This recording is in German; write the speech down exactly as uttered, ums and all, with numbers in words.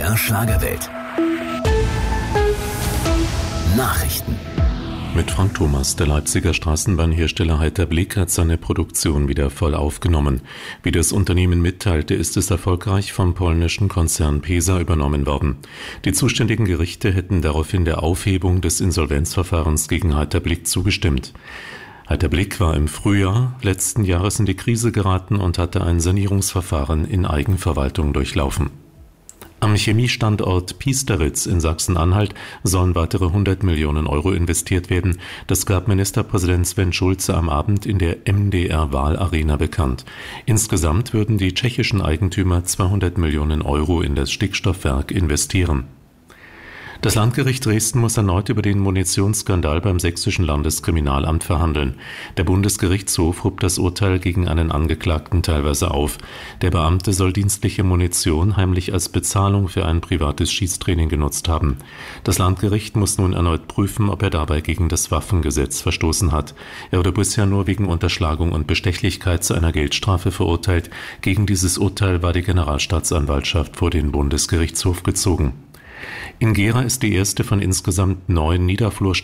R Schlagerwelt. Nachrichten. Mit Frank Thomas. Der Leipziger Straßenbahnhersteller Heiter Blick hat seine Produktion wieder voll aufgenommen. Wie das Unternehmen mitteilte, ist es erfolgreich vom polnischen Konzern PESA übernommen worden. Die zuständigen Gerichte hätten daraufhin der Aufhebung des Insolvenzverfahrens gegen Heiter Blick zugestimmt. Heiter Blick war im Frühjahr letzten Jahres in die Krise geraten und hatte ein Sanierungsverfahren in Eigenverwaltung durchlaufen. Am Chemiestandort Piesteritz in Sachsen-Anhalt sollen weitere hundert Millionen Euro investiert werden. Das gab Ministerpräsident Sven Schulze am Abend in der M D R-Wahlarena bekannt. Insgesamt würden die tschechischen Eigentümer zweihundert Millionen Euro in das Stickstoffwerk investieren. Das Landgericht Dresden muss erneut über den Munitionsskandal beim sächsischen Landeskriminalamt verhandeln. Der Bundesgerichtshof hob das Urteil gegen einen Angeklagten teilweise auf. Der Beamte soll dienstliche Munition heimlich als Bezahlung für ein privates Schießtraining genutzt haben. Das Landgericht muss nun erneut prüfen, ob er dabei gegen das Waffengesetz verstoßen hat. Er wurde bisher nur wegen Unterschlagung und Bestechlichkeit zu einer Geldstrafe verurteilt. Gegen dieses Urteil war die Generalstaatsanwaltschaft vor den Bundesgerichtshof gezogen. In Gera ist die erste von insgesamt neun Niederflurstraßen